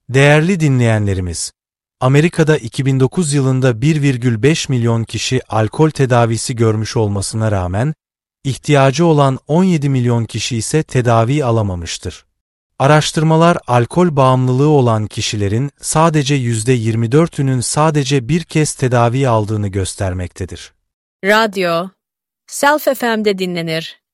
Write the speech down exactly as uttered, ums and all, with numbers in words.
Değerli dinleyenlerimiz, Amerika'da iki bin dokuz yılında bir virgül beş milyon kişi alkol tedavisi görmüş olmasına rağmen, ihtiyacı olan on yedi milyon kişi ise tedavi alamamıştır. Araştırmalar alkol bağımlılığı olan kişilerin sadece yüzde yirmi dördünün sadece bir kez tedavi aldığını göstermektedir. Radyo, Self F M'de dinlenir.